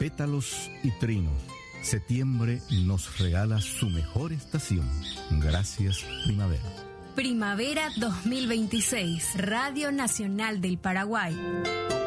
pétalos y trinos, septiembre nos regala su mejor estación. Gracias, primavera. Primavera 2026, Radio Nacional del Paraguay.